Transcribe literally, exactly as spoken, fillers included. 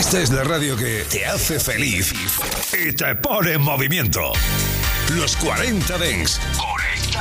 Esta es la radio que te hace feliz y te pone en movimiento. Los cuarenta Dance con el